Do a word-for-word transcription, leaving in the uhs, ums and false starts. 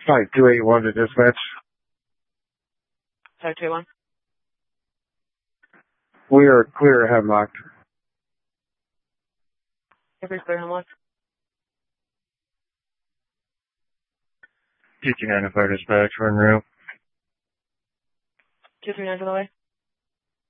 Flight two eight one to dispatch. Sorry, two eight one. We are clear at Hemlock. Every clear Hemlock. T two ninety-five dispatch, we're en route. two three nine to the way.